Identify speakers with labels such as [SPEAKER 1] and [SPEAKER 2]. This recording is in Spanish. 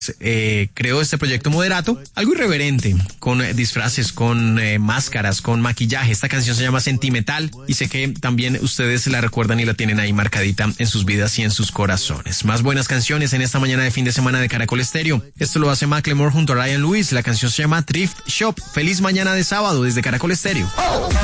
[SPEAKER 1] creó este proyecto Moderato, algo irreverente, con disfraces, con máscaras, con maquillaje. Esta canción se llama Sentimental y sé que también ustedes la recuerdan y la tienen ahí marcadita en sus vidas y en sus corazones. Más buenas canciones en esta mañana de fin de semana de Caracol Estéreo. Esto lo hace Macklemore junto a Ryan Lewis. La canción se llama Thrift Shop. Feliz mañana de sábado desde Caracol Estéreo.